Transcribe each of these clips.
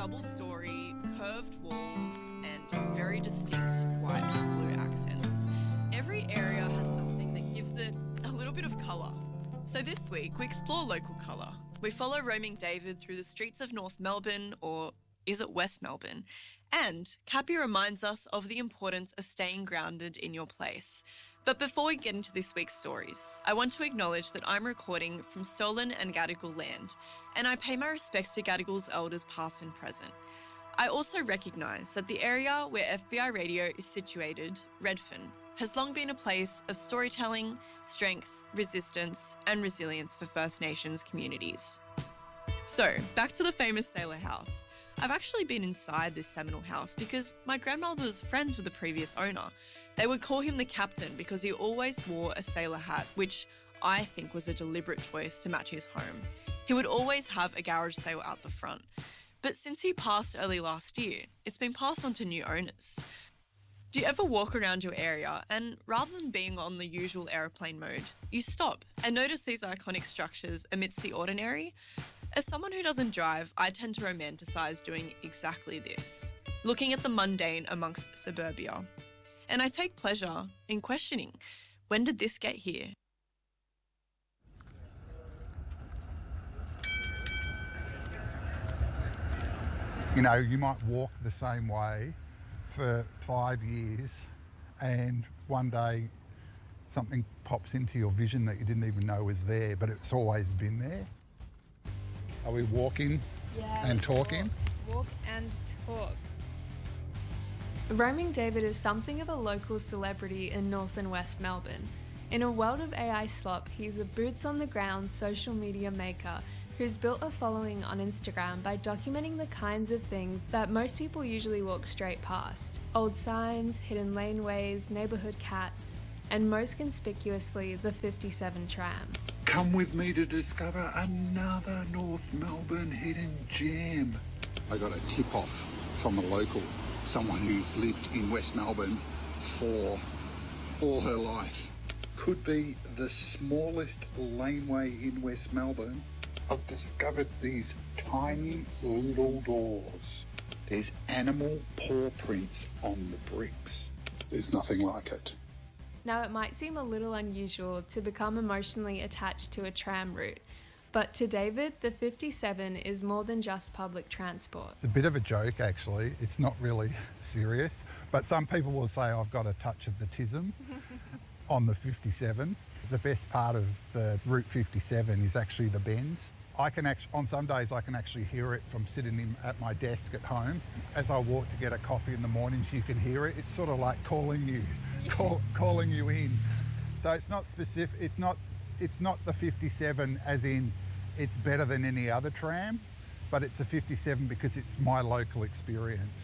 double-storey, curved walls, and very distinct white and blue accents. Every area has something that gives it a little bit of colour. So this week, we explore local colour. We follow roaming David through the streets of North Melbourne, or is it West Melbourne? And Cappy reminds us of the importance of staying grounded in your place. But before we get into this week's stories, I want to acknowledge that I'm recording from stolen and Gadigal land, and I pay my respects to Gadigal's elders past and present. I also recognise that the area where FBI Radio is situated, Redfern, has long been a place of storytelling, strength, resistance and resilience for First Nations communities. So, back to the famous Sailor House. I've actually been inside this seminal house because my grandmother was friends with the previous owner. They would call him the captain because he always wore a sailor hat, which I think was a deliberate choice to match his home. He would always have a garage sale out the front. But since he passed early last year, it's been passed on to new owners. Do you ever walk around your area and rather than being on the usual aeroplane mode, you stop and notice these iconic structures amidst the ordinary? As someone who doesn't drive, I tend to romanticise doing exactly this, looking at the mundane amongst suburbia. And I take pleasure in questioning, when did this get here? You know, you might walk the same way for 5 years and one day something pops into your vision that you didn't even know was there, but it's always been there. Are we walking and talking? Walk and talk. Roaming David is something of a local celebrity in North and West Melbourne. In a world of AI slop, he's a boots-on-the-ground social media maker who's built a following on Instagram by documenting the kinds of things that most people usually walk straight past. Old signs, hidden laneways, neighbourhood cats, and most conspicuously, the 57 tram. Come with me to discover another North Melbourne hidden gem. I got a tip-off from a local, someone who's lived in West Melbourne for all her life. Could be the smallest laneway in West Melbourne. I've discovered these tiny little doors. There's animal paw prints on the bricks. There's nothing like it. Now, it might seem a little unusual to become emotionally attached to a tram route, but to David, the 57 is more than just public transport. It's a bit of a joke, actually. It's not really serious, but some people will say I've got a touch of the tism on the 57. The best part of the Route 57 is actually the bends. On some days I can actually hear it from sitting at my desk at home. As I walk to get a coffee in the mornings, you can hear it. It's sort of like calling you. Calling you in. So it's not specific, it's not the 57 as in it's better than any other tram, but it's a 57 because it's my local experience.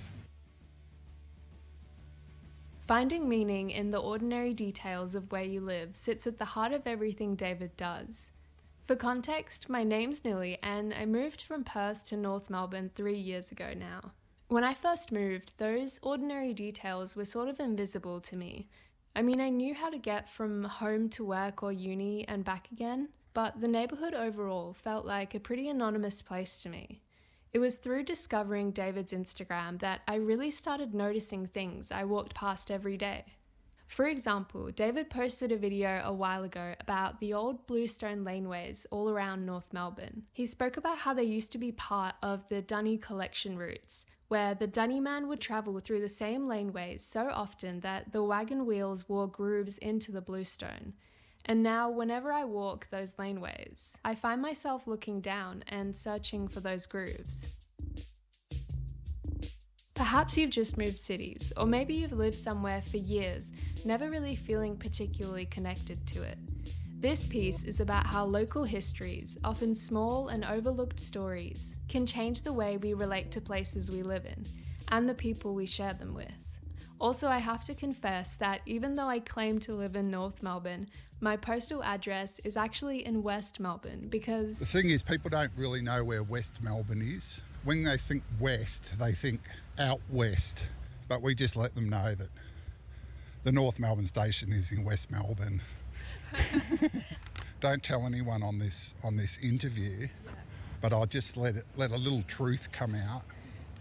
Finding meaning in the ordinary details of where you live sits at the heart of everything David does. For context, my name's Nilly and I moved from Perth to North Melbourne 3 years ago now. When I first moved, those ordinary details were sort of invisible to me. I mean, I knew how to get from home to work or uni and back again, but the neighbourhood overall felt like a pretty anonymous place to me. It was through discovering David's Instagram that I really started noticing things I walked past every day. For example, David posted a video a while ago about the old bluestone laneways all around North Melbourne. He spoke about how they used to be part of the Dunny collection routes, where the Dunny man would travel through the same laneways so often that the wagon wheels wore grooves into the bluestone. And now, whenever I walk those laneways, I find myself looking down and searching for those grooves. Perhaps you've just moved cities, or maybe you've lived somewhere for years, never really feeling particularly connected to it. This piece is about how local histories, often small and overlooked stories, can change the way we relate to places we live in, and the people we share them with. Also, I have to confess that even though I claim to live in North Melbourne, my postal address is actually in West Melbourne because... The thing is, people don't really know where West Melbourne is. When they think west, they think out west, but we just let them know that the North Melbourne station is in West Melbourne. Don't tell anyone on this interview, but I'll just let a little truth come out.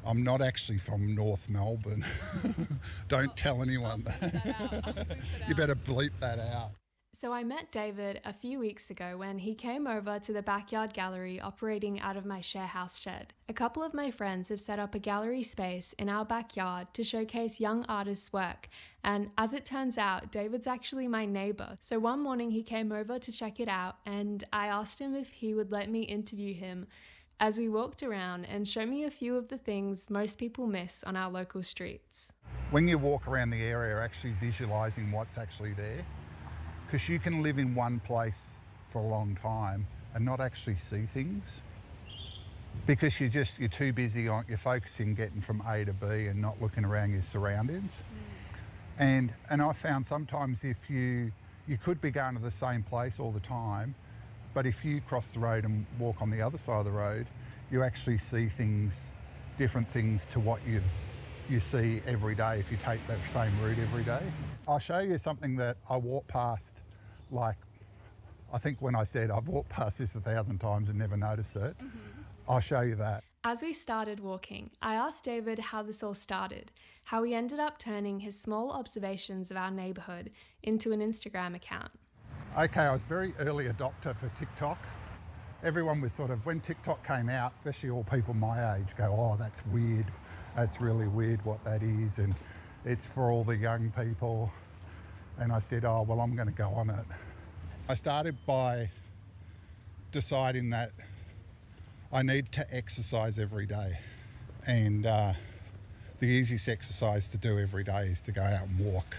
I'm not actually from North Melbourne. Don't tell anyone. You better bleep that out. So I met David a few weeks ago when he came over to the backyard gallery operating out of my share house shed. A couple of my friends have set up a gallery space in our backyard to showcase young artists' work, and as it turns out, David's actually my neighbour. So one morning he came over to check it out, and I asked him if he would let me interview him as we walked around and show me a few of the things most people miss on our local streets. When you walk around the area, actually visualising what's actually there, because you can live in one place for a long time and not actually see things because you're too busy you're focusing getting from A to B and not looking around your surroundings. And I found sometimes if you could be going to the same place all the time, but if you cross the road and walk on the other side of the road, you actually see things, different things to what you see every day if you take that same route every day. I'll show you something that I walked past, like, I think when I said I've walked past this 1,000 times and never noticed it, I'll show you that. As we started walking, I asked David how this all started, how he ended up turning his small observations of our neighbourhood into an Instagram account. Okay, I was a very early adopter for TikTok. Everyone was sort of, when TikTok came out, especially all people my age go, oh, that's weird. That's really weird what that is, and it's for all the young people. And I said, oh, well, I'm going to go on it. I started by deciding that I need to exercise every day. And the easiest exercise to do every day is to go out and walk.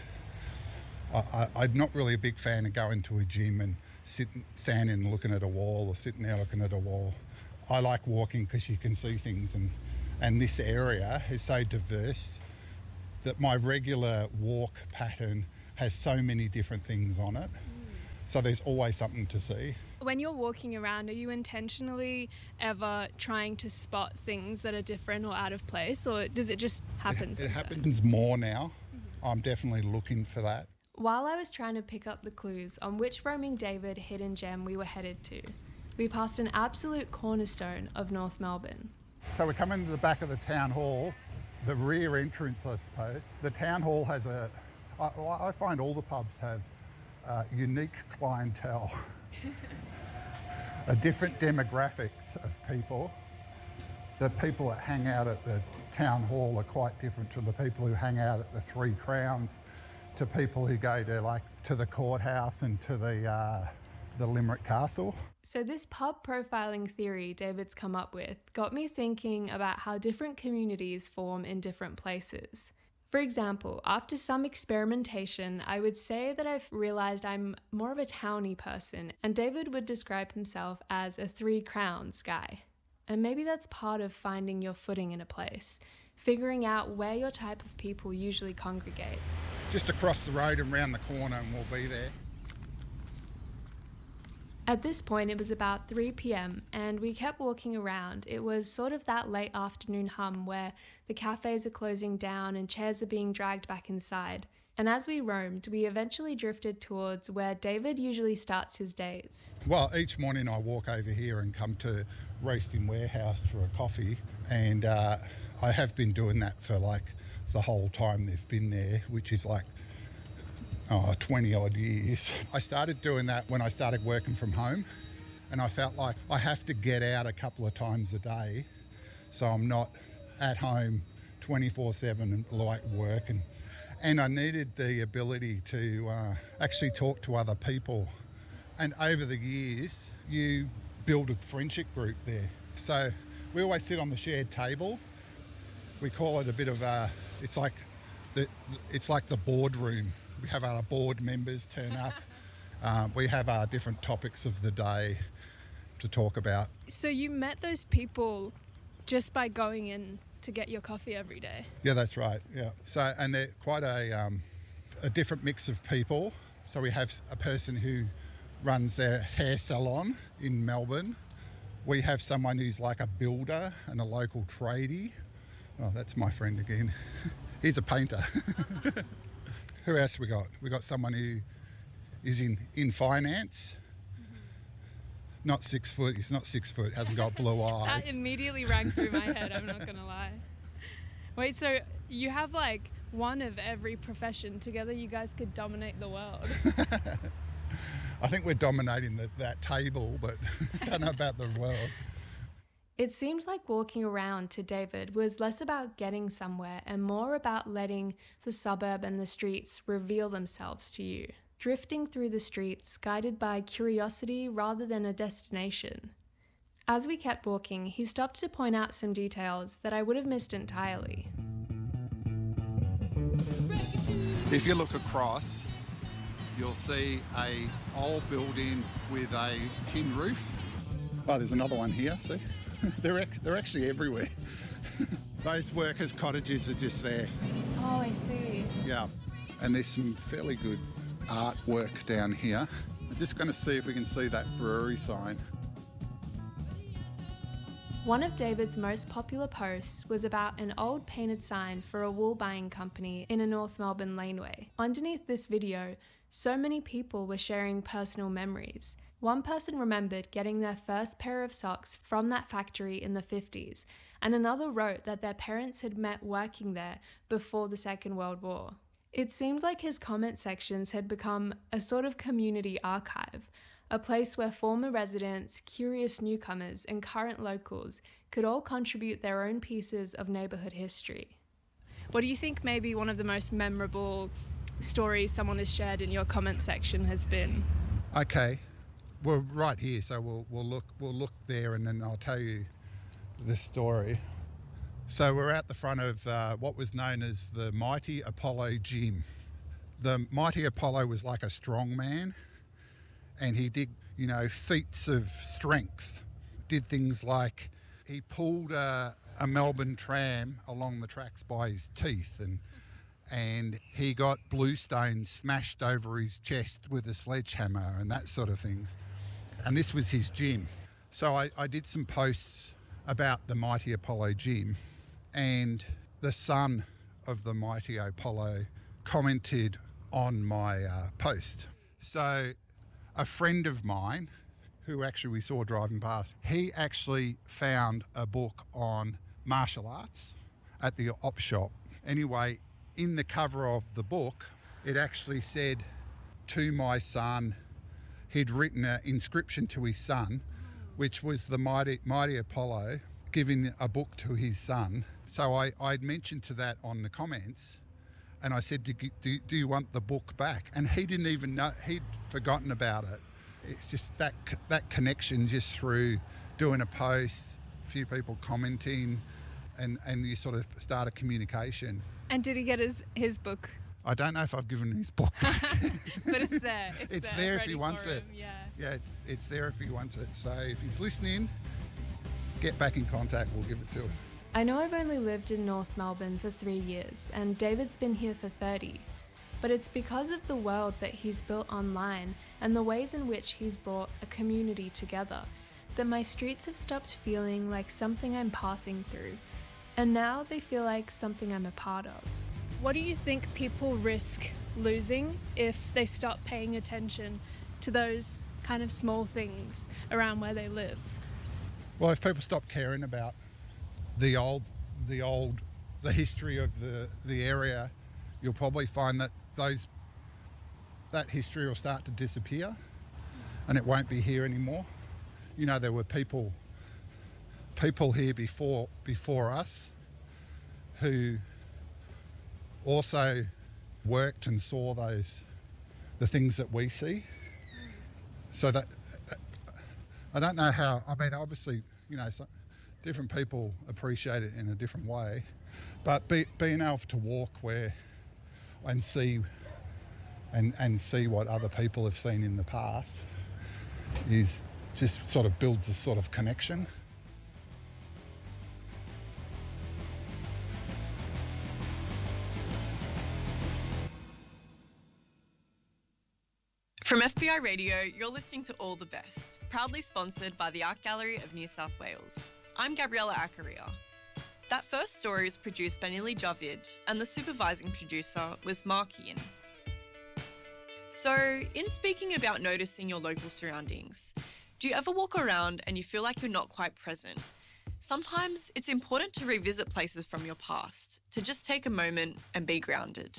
I'm not really a big fan of going to a gym and standing and looking at a wall or sitting there looking at a wall. I like walking because you can see things, and this area is so diverse that my regular walk pattern has so many different things on it. So there's always something to see. When you're walking around, are you intentionally ever trying to spot things that are different or out of place, or does it just happen It sometimes? happens more now. I'm definitely looking for that. While I was trying to pick up the clues on which roaming David hidden gem we were headed to, we passed an absolute cornerstone of North Melbourne. So we're coming to the back of the town hall, the rear entrance, I suppose. The town hall has I find all the pubs have unique clientele, different demographics of people. The people that hang out at the town hall are quite different to the people who hang out at the Three Crowns, to people who go to the courthouse and to the Limerick Castle. So this pub profiling theory David's come up with got me thinking about how different communities form in different places. For example, after some experimentation, I would say that I've realised I'm more of a towny person, and David would describe himself as a Three Crowns guy. And maybe that's part of finding your footing in a place, figuring out where your type of people usually congregate. Just across the road and round the corner and we'll be there. At this point, it was about 3 p.m, and we kept walking around. It was sort of that late afternoon hum where the cafes are closing down and chairs are being dragged back inside. And as we roamed, we eventually drifted towards where David usually starts his days. Well, each morning I walk over here and come to Roasting Warehouse for a coffee, and I have been doing that for the whole time they've been there, which is 20 odd years. I started doing that when I started working from home, and I felt like I have to get out a couple of times a day so I'm not at home 24/7 and working. And I needed the ability to actually talk to other people. And over the years, you build a friendship group there. So we always sit on the shared table. We call it a bit of it's like the boardroom. We have our board members turn up. We have our different topics of the day to talk about. So you met those people just by going in to get your coffee every day? Yeah, that's right. Yeah. So, and they're quite a different mix of people. So we have a person who runs their hair salon in Melbourne. We have someone who's like a builder and a local tradie. Oh, that's my friend again. He's a painter. Who else we got? We got someone who is in finance. Not 6 foot. He's not 6 foot. Hasn't got blue eyes. That immediately rang through my head, I'm not going to lie. Wait, so you have like one of every profession. Together you guys could dominate the world. I think we're dominating that table, but I don't know about the world. It seemed like walking around to David was less about getting somewhere and more about letting the suburb and the streets reveal themselves to you. Drifting through the streets, guided by curiosity rather than a destination. As we kept walking, he stopped to point out some details that I would have missed entirely. If you look across, you'll see an old building with a tin roof. Oh, there's another one here, see? They're actually everywhere. Those workers' cottages are just there. Oh, I see. Yeah, and there's some fairly good artwork down here. I'm just going to see if we can see that brewery sign. One of David's most popular posts was about an old painted sign for a wool buying company in a North Melbourne laneway. Underneath this video, so many people were sharing personal memories. One person remembered getting their first pair of socks from that factory in the 50s, and another wrote that their parents had met working there before the Second World War. It seemed like his comment sections had become a sort of community archive, a place where former residents, curious newcomers, and current locals could all contribute their own pieces of neighbourhood history. What do you think maybe one of the most memorable stories someone has shared in your comment section has been? Okay, we're right here, so we'll look there, and then I'll tell you the story. So we're at the front of what was known as the Mighty Apollo Gym. The Mighty Apollo was like a strong man, and he did, feats of strength. Did things like he pulled a Melbourne tram along the tracks by his teeth, and he got bluestone smashed over his chest with a sledgehammer and that sort of things. And this was his gym. So I did some posts about the Mighty Apollo Gym, and the son of the Mighty Apollo commented on my post. So a friend of mine, who actually we saw driving past, he actually found a book on martial arts at the op shop. Anyway, in the cover of the book, it actually said, "To my son." He'd written an inscription to his son, which was the Mighty Apollo giving a book to his son. So I'd mentioned to that on the comments, and I said, do you want the book back? And he didn't even know, he'd forgotten about it. It's just that connection just through doing a post, a few people commenting, and you sort of start a communication. And did he get his book? I don't know if I've given his book back. But it's there. It's there if ready he wants for it. him, Yeah, it's there if he wants it. So if he's listening, get back in contact, we'll give it to him. I know I've only lived in North Melbourne for 3 years, and David's been here for 30. But it's because of the world that he's built online and the ways in which he's brought a community together that my streets have stopped feeling like something I'm passing through, and now they feel like something I'm a part of. What do you think people risk losing if they stop paying attention to those kind of small things around where they live? Well, if people stop caring about the history of the area, you'll probably find that that history will start to disappear, and it won't be here anymore. There were people here before us who also worked and saw the things that we see. So that I don't know how. I mean, obviously, different people appreciate it in a different way, but being able to walk and see what other people have seen in the past is just sort of builds a sort of connection. From FBI Radio, you're listening to All the Best, proudly sponsored by the Art Gallery of New South Wales. I'm Gabriella Acaria. That first story was produced by Nili Javid, and the supervising producer was Mark Ian. So, in speaking about noticing your local surroundings, do you ever walk around and you feel like you're not quite present? Sometimes it's important to revisit places from your past, to just take a moment and be grounded.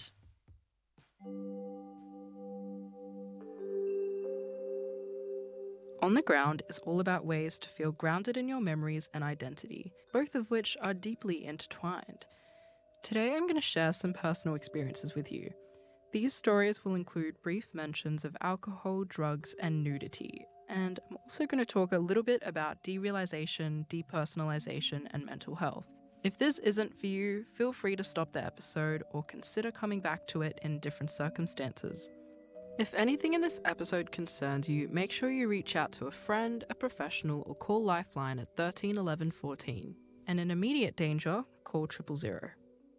On the Ground is all about ways to feel grounded in your memories and identity, both of which are deeply intertwined. Today I'm going to share some personal experiences with you. These stories will include brief mentions of alcohol, drugs, and nudity, and I'm also going to talk a little bit about derealization, depersonalization, and mental health. If this isn't for you, feel free to stop the episode or consider coming back to it in different circumstances. If anything in this episode concerns you, make sure you reach out to a friend, a professional, or call Lifeline at 13 11 14. And in immediate danger, call 000.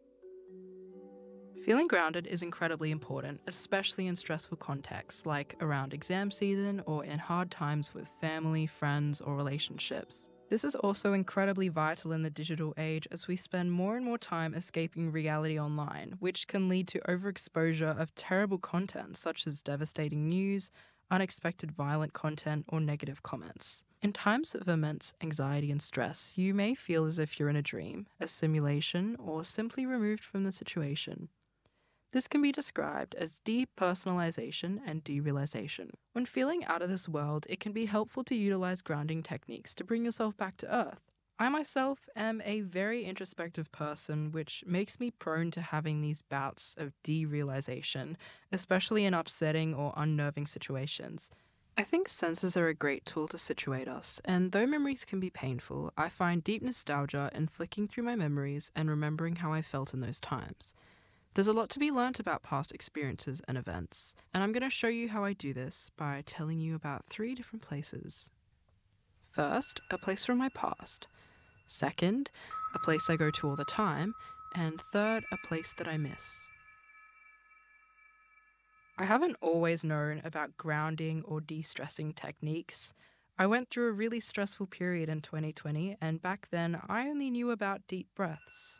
Feeling grounded is incredibly important, especially in stressful contexts like around exam season or in hard times with family, friends, or relationships. This is also incredibly vital in the digital age as we spend more and more time escaping reality online, which can lead to overexposure of terrible content such as devastating news, unexpected violent content, or negative comments. In times of immense anxiety and stress, you may feel as if you're in a dream, a simulation, or simply removed from the situation. This can be described as depersonalization and derealization. When feeling out of this world, it can be helpful to utilize grounding techniques to bring yourself back to earth. I myself am a very introspective person, which makes me prone to having these bouts of derealization, especially in upsetting or unnerving situations. I think senses are a great tool to situate us, and though memories can be painful, I find deep nostalgia in flicking through my memories and remembering how I felt in those times. There's a lot to be learnt about past experiences and events, and I'm going to show you how I do this by telling you about 3 different places. First, a place from my past. Second, a place I go to all the time. And third, a place that I miss. I haven't always known about grounding or de-stressing techniques. I went through a really stressful period in 2020, and back then I only knew about deep breaths.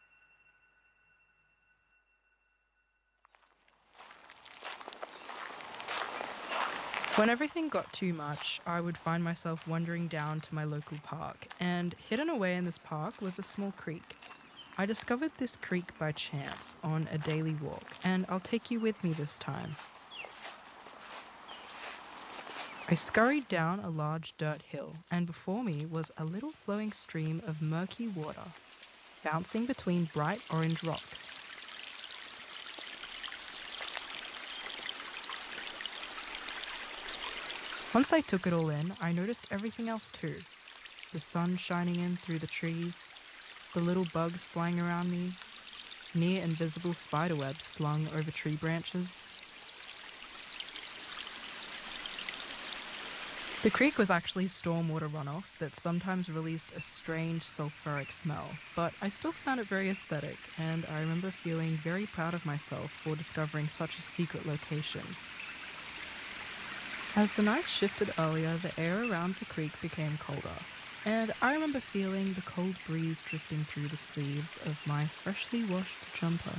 When everything got too much, I would find myself wandering down to my local park, and hidden away in this park was a small creek. I discovered this creek by chance on a daily walk, and I'll take you with me this time. I scurried down a large dirt hill, and before me was a little flowing stream of murky water, bouncing between bright orange rocks. Once I took it all in, I noticed everything else too. The sun shining in through the trees, the little bugs flying around me, near invisible spiderwebs slung over tree branches. The creek was actually stormwater runoff that sometimes released a strange sulfuric smell, but I still found it very aesthetic, and I remember feeling very proud of myself for discovering such a secret location. As the night shifted earlier, the air around the creek became colder, and I remember feeling the cold breeze drifting through the sleeves of my freshly washed jumper.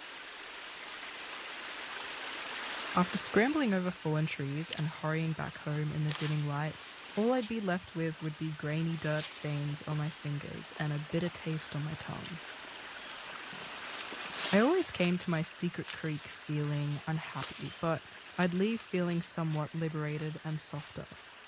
After scrambling over fallen trees and hurrying back home in the dimming light, all I'd be left with would be grainy dirt stains on my fingers and a bitter taste on my tongue. I always came to my secret creek feeling unhappy, but I'd leave feeling somewhat liberated and softer.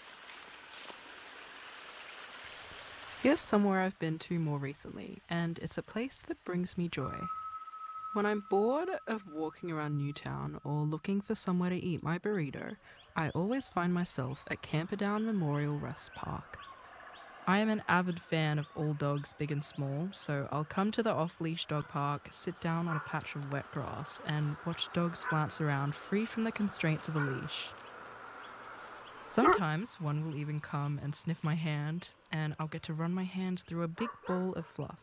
Here's somewhere I've been to more recently, and it's a place that brings me joy. When I'm bored of walking around Newtown or looking for somewhere to eat my burrito, I always find myself at Camperdown Memorial Rest Park. I am an avid fan of all dogs, big and small, so I'll come to the off-leash dog park, sit down on a patch of wet grass, and watch dogs flounce around free from the constraints of a leash. Sometimes one will even come and sniff my hand, and I'll get to run my hands through a big ball of fluff.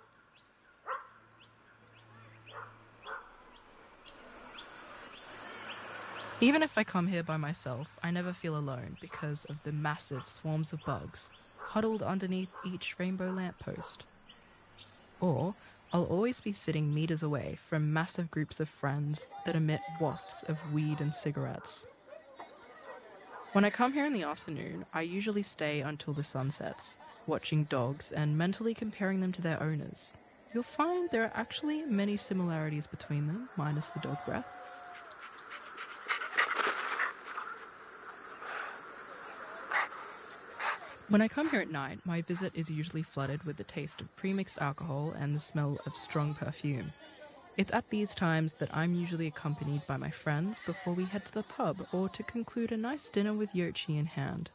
Even if I come here by myself, I never feel alone because of the massive swarms of bugs huddled underneath each rainbow lamppost. Or I'll always be sitting meters away from massive groups of friends that emit wafts of weed and cigarettes. When I come here in the afternoon, I usually stay until the sun sets, watching dogs and mentally comparing them to their owners. You'll find there are actually many similarities between them, minus the dog breath. When I come here at night, my visit is usually flooded with the taste of premixed alcohol and the smell of strong perfume. It's at these times that I'm usually accompanied by my friends before we head to the pub or to conclude a nice dinner with Yochi in hand.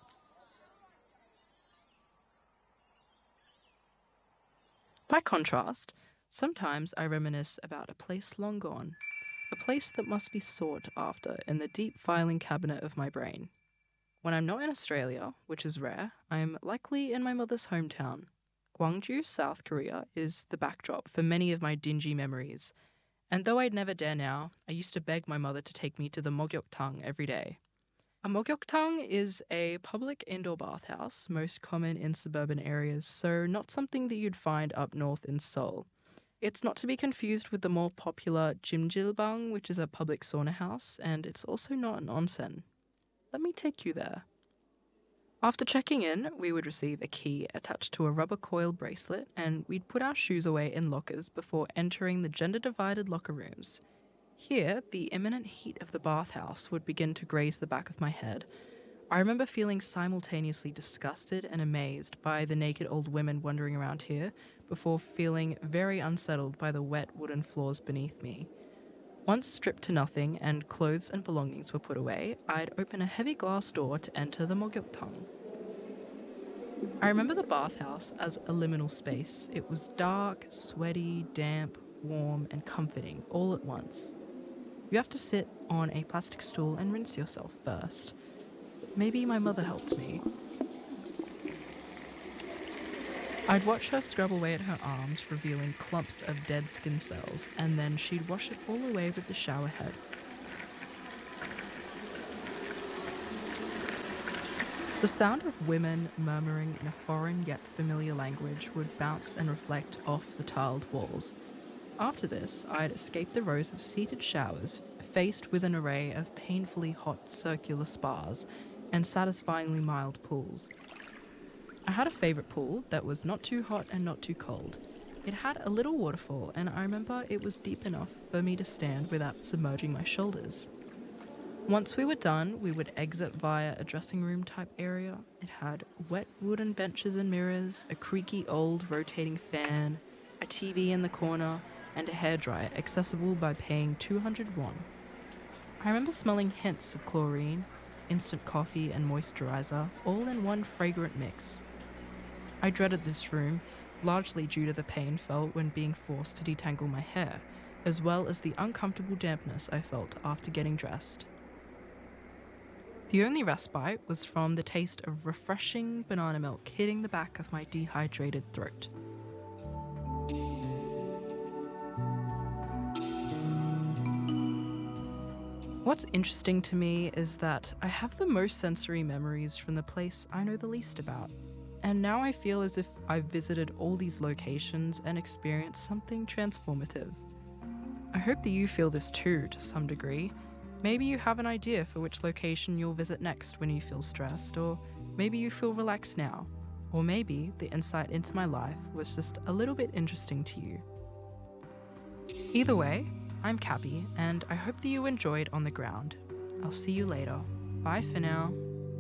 By contrast, sometimes I reminisce about a place long gone, a place that must be sought after in the deep filing cabinet of my brain. When I'm not in Australia, which is rare, I'm likely in my mother's hometown. Gwangju, South Korea, is the backdrop for many of my dingy memories. And though I'd never dare now, I used to beg my mother to take me to the Mogyokdang every day. A Mogyokdang is a public indoor bathhouse, most common in suburban areas, so not something that you'd find up north in Seoul. It's not to be confused with the more popular Jimjilbang, which is a public sauna house, and it's also not an onsen. Let me take you there. After checking in, we would receive a key attached to a rubber coil bracelet, and we'd put our shoes away in lockers before entering the gender-divided locker rooms. Here, the imminent heat of the bathhouse would begin to graze the back of my head. I remember feeling simultaneously disgusted and amazed by the naked old women wandering around here, before feeling very unsettled by the wet wooden floors beneath me. Once stripped to nothing and clothes and belongings were put away, I'd open a heavy glass door to enter the Mogyokdang. I remember the bathhouse as a liminal space. It was dark, sweaty, damp, warm, and comforting all at once. You have to sit on a plastic stool and rinse yourself first. Maybe my mother helped me. I'd watch her scrub away at her arms, revealing clumps of dead skin cells, and then she'd wash it all away with the shower head. The sound of women murmuring in a foreign yet familiar language would bounce and reflect off the tiled walls. After this, I'd escape the rows of seated showers, faced with an array of painfully hot circular spas and satisfyingly mild pools. I had a favourite pool that was not too hot and not too cold. It had a little waterfall, and I remember it was deep enough for me to stand without submerging my shoulders. Once we were done, we would exit via a dressing room type area. It had wet wooden benches and mirrors, a creaky old rotating fan, a TV in the corner, and a hairdryer accessible by paying 200 won. I remember smelling hints of chlorine, instant coffee and moisturizer, all in one fragrant mix. I dreaded this room, largely due to the pain felt when being forced to detangle my hair, as well as the uncomfortable dampness I felt after getting dressed. The only respite was from the taste of refreshing banana milk hitting the back of my dehydrated throat. What's interesting to me is that I have the most sensory memories from the place I know the least about. And now I feel as if I've visited all these locations and experienced something transformative. I hope that you feel this too, to some degree. Maybe you have an idea for which location you'll visit next when you feel stressed, or maybe you feel relaxed now, or maybe the insight into my life was just a little bit interesting to you. Either way, I'm Cappy, and I hope that you enjoyed On the Ground. I'll see you later. Bye for now.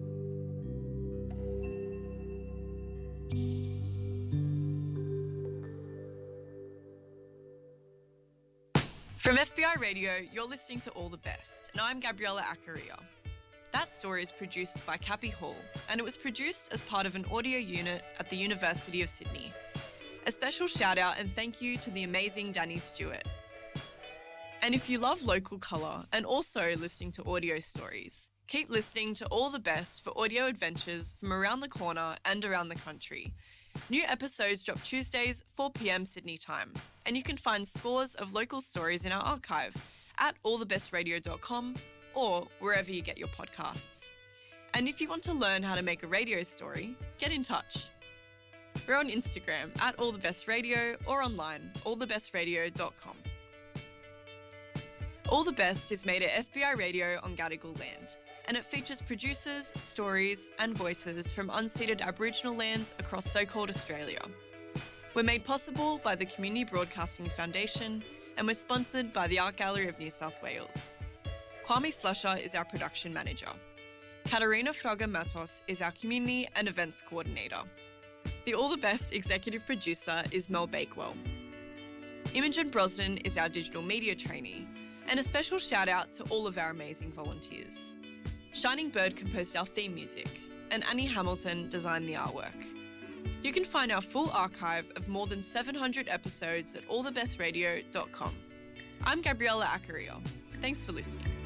From FBI Radio, you're listening to All the Best, and I'm Gabriella Accaria. That story is produced by Cappy Hall, and it was produced as part of an audio unit at the University of Sydney. A special shout out and thank you to the amazing Danny Stewart. And if you love local colour and also listening to audio stories, keep listening to All the Best for audio adventures from around the corner and around the country. New episodes drop Tuesdays, 4 p.m. Sydney time, and you can find scores of local stories in our archive at allthebestradio.com or wherever you get your podcasts. And if you want to learn how to make a radio story, get in touch. We're on Instagram at allthebestradio or online, allthebestradio.com. All the Best is made at FBI Radio on Gadigal land. and it features producers, stories, and voices from unceded Aboriginal lands across so-called Australia. We're made possible by the Community Broadcasting Foundation, and we're sponsored by the Art Gallery of New South Wales. Kwame Slusher is our production manager. Katarina Fraga Matos is our community and events coordinator. The All the Best executive producer is Mel Bakewell. Imogen Brosnan is our digital media trainee, and a special shout out to all of our amazing volunteers. Shining Bird composed our theme music, and Annie Hamilton designed the artwork. You can find our full archive of more than 700 episodes at allthebestradio.com. I'm Gabriella Acaria. Thanks for listening.